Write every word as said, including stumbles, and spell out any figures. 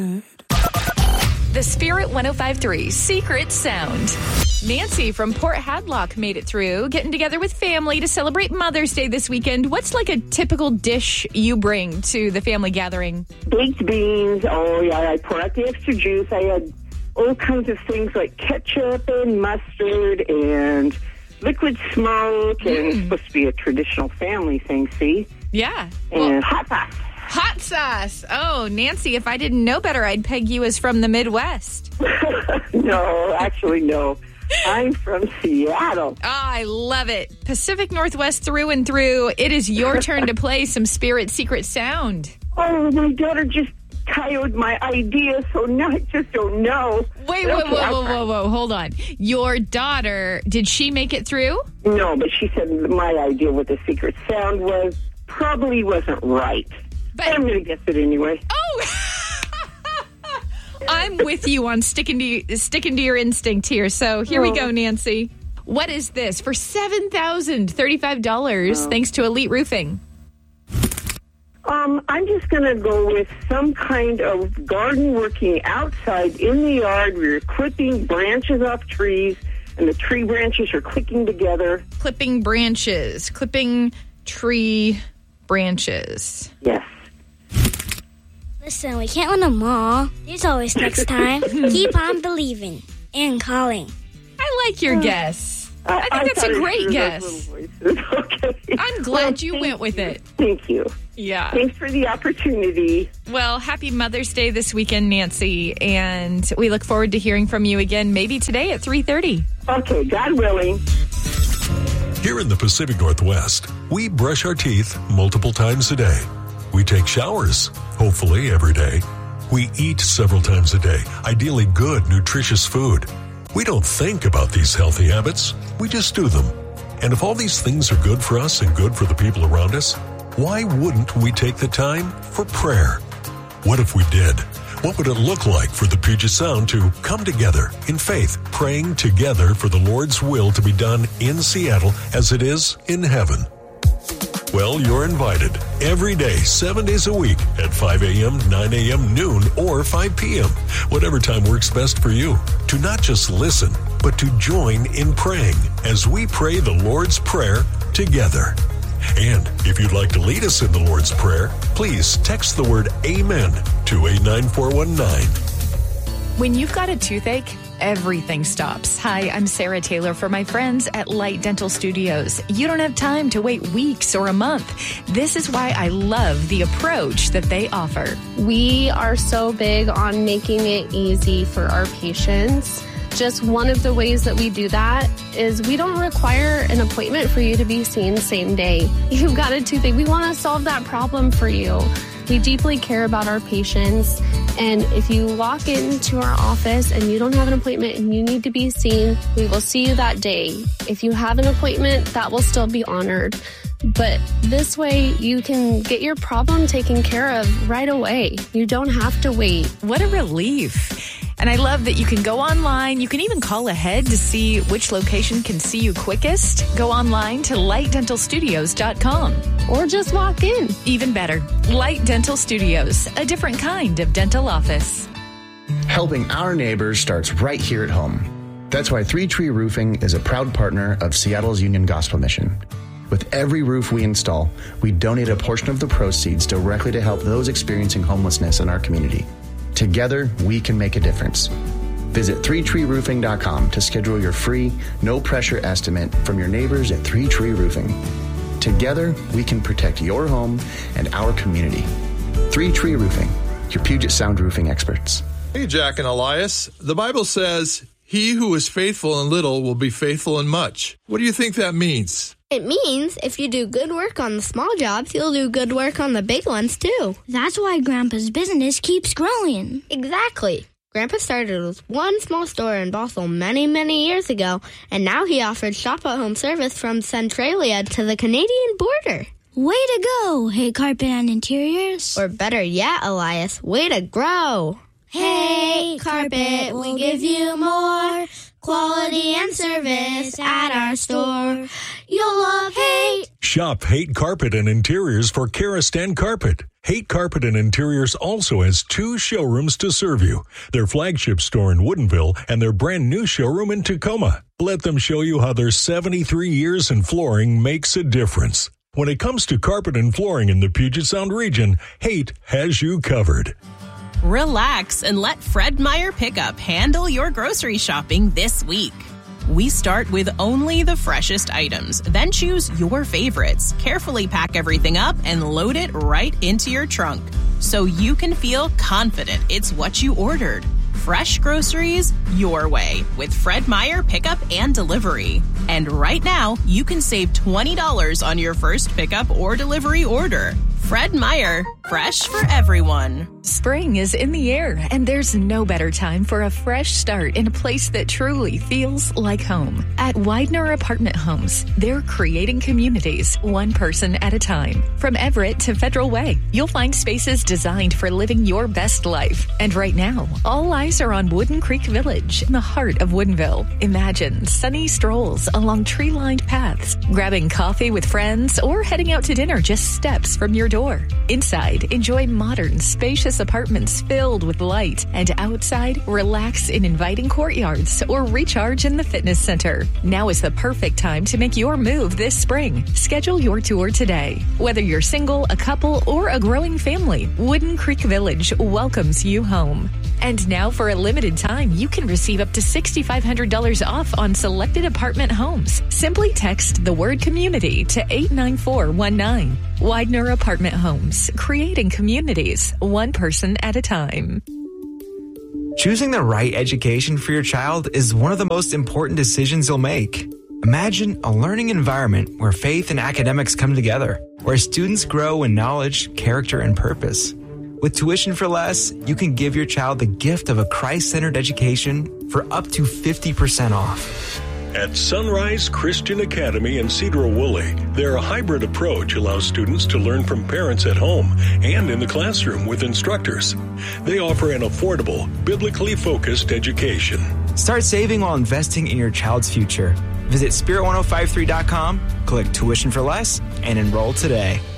The Spirit one oh five point three Secret Sound. Nancy from Port Hadlock made it through, getting together with family to celebrate Mother's Day this weekend. What's like a typical dish you bring to the family gathering? Baked beans. Oh, yeah, I pour out the extra juice. I had all kinds of things like ketchup and mustard and liquid smoke. And it's supposed to be a traditional family thing, see? Yeah. And Well, hot sauce. hot sauce. Oh, Nancy, if I didn't know better, I'd peg you as from the Midwest. No, actually, no. I'm from Seattle. Oh, I love it. Pacific Northwest through and through. It is your turn to play some Spirit Secret Sound. Oh, my daughter just coyoed my idea, so now I just don't know. Wait, whoa, whoa, whoa, whoa, whoa. Hold on. Your daughter, did she make it through? No, but she said my idea what the secret sound was probably wasn't right. But I'm going to guess it anyway. Oh! I'm with you on sticking to you, sticking to your instinct here. So here oh. we go, Nancy. What is this? For seven thousand thirty-five dollars, oh. thanks to Elite Roofing. Um, I'm just going to go with some kind of garden working outside in the yard where you're clipping branches off trees and the tree branches are clicking together. Clipping branches. Clipping tree branches. Yes. Listen, we can't win them all. There's always next time. Keep on believing and calling. I like your uh, guess. I, I think I that's a great guess. Okay. I'm glad well, you went with you. it. Thank you. Yeah. Thanks for the opportunity. Well, happy Mother's Day this weekend, Nancy. And we look forward to hearing from you again, maybe today at three thirty. Okay, God willing. Here in the Pacific Northwest, we brush our teeth multiple times a day. We take showers, hopefully every day. We eat several times a day, ideally good, nutritious food. We don't think about these healthy habits, we just do them. And if all these things are good for us and good for the people around us, why wouldn't we take the time for prayer? What if we did? What would it look like for the Puget Sound to come together in faith, praying together for the Lord's will to be done in Seattle as it is in heaven? Well, you're invited every day, seven days a week at five a.m., nine a.m., noon, or five p.m., whatever time works best for you, to not just listen, but to join in praying as we pray the Lord's Prayer together. And if you'd like to lead us in the Lord's Prayer, please text the word AMEN to eight nine four one nine. When you've got a toothache, everything stops. Hi, I'm Sarah Taylor for my friends at Light Dental Studios. You don't have time to wait weeks or a month. This is why I love the approach that they offer. We are so big on making it easy for our patients. Just one of the ways that we do that is we don't require an appointment for you to be seen same day. You've got a toothache. We want to solve that problem for you. We deeply care about our patients. And if you walk into our office and you don't have an appointment and you need to be seen, we will see you that day. If you have an appointment, that will still be honored. But this way, you can get your problem taken care of right away. You don't have to wait. What a relief. And I love that you can go online. You can even call ahead to see which location can see you quickest. Go online to light dental studios dot com. Or just walk in. Even better, Light Dental Studios, a different kind of dental office. Helping our neighbors starts right here at home. That's why Three Tree Roofing is a proud partner of Seattle's Union Gospel Mission. With every roof we install, we donate a portion of the proceeds directly to help those experiencing homelessness in our community. Together, we can make a difference. Visit three tree roofing dot com to schedule your free, no-pressure estimate from your neighbors at Three Tree Roofing. Together, we can protect your home and our community. Three Tree Roofing, your Puget Sound roofing experts. Hey, Jack and Elias. The Bible says, "He who is faithful in little will be faithful in much." What do you think that means? It means if you do good work on the small jobs, you'll do good work on the big ones, too. That's why Grandpa's business keeps growing. Exactly. Grandpa started with one small store in Bothell many, many years ago, and now he offers shop-at-home service from Centralia to the Canadian border. Way to go, Hey Carpet and Interiors. Or better yet, Elias, way to grow. Hey Carpet, we'll give you more. Quality and service at our store. You'll love Haight. Shop Haight Carpet and Interiors for Karastan Carpet. Haight Carpet and Interiors also has two showrooms to serve you. Their flagship store in Woodinville and their brand new showroom in Tacoma. Let them show you how their seventy-three years in flooring makes a difference. When it comes to carpet and flooring in the Puget Sound region, Haight has you covered. Relax and let Fred Meyer Pickup handle your grocery shopping this week. We start with only the freshest items, then choose your favorites, carefully pack everything up, and load it right into your trunk so you can feel confident it's what you ordered. Fresh groceries your way with Fred Meyer Pickup and Delivery. And right now, you can save twenty dollars on your first pickup or delivery order. Fred Meyer, fresh for everyone. Spring is in the air, and there's no better time for a fresh start in a place that truly feels like home. At Widener Apartment Homes, they're creating communities one person at a time. From Everett to Federal Way, you'll find spaces designed for living your best life. And right now, all eyes are on Wooden Creek Village in the heart of Woodinville. Imagine sunny strolls along tree-lined paths, grabbing coffee with friends, or heading out to dinner just steps from your door. Inside, enjoy modern, spacious apartments filled with light, and outside, relax in inviting courtyards or recharge in the fitness center. Now is the perfect time to make your move this spring. Schedule your tour today. Whether you're single, a couple, or a growing family, Wooden Creek Village welcomes you home. And now, for a limited time, you can receive up to six thousand five hundred dollars off on selected apartment homes. Simply text the word community to eight nine four one nine. Widener Apartment Homes, creating communities, one person at a time. Choosing the right education for your child is one of the most important decisions you'll make. Imagine a learning environment where faith and academics come together, where students grow in knowledge, character, and purpose. With Tuition for Less, you can give your child the gift of a Christ-centered education for up to fifty percent off. At Sunrise Christian Academy in Cedar-Woolley, their hybrid approach allows students to learn from parents at home and in the classroom with instructors. They offer an affordable, biblically focused education. Start saving while investing in your child's future. Visit spirit ten fifty-three dot com, click Tuition for Less, and enroll today.